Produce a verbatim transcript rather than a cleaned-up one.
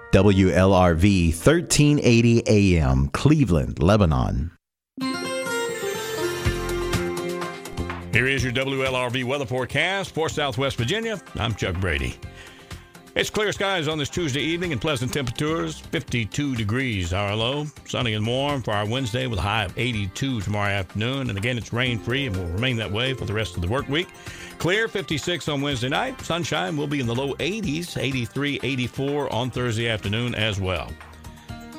W L R V thirteen eighty A M, Cleveland, Lebanon. Here is your W L R V weather forecast for Southwest Virginia. I'm Chuck Brady. It's clear skies on this Tuesday evening and pleasant temperatures, fifty-two degrees our low. Sunny and warm for our Wednesday with a high of eighty-two tomorrow afternoon. And again, it's rain-free and will remain that way for the rest of the work week. Clear, fifty-six on Wednesday night. Sunshine will be in the low eighties, eighty-three, eighty-four on Thursday afternoon as well.